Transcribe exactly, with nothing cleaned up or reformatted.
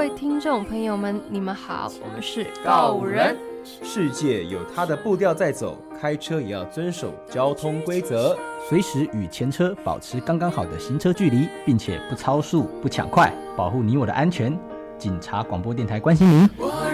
位听众朋友们，你们好，我们是告五人。 世界有它的步调在走，开车也要遵守交通规则， 随时与前车保持刚刚好的行车距离，并且不超速、不抢快，保护你我的安全。警察广播电台关心您。 我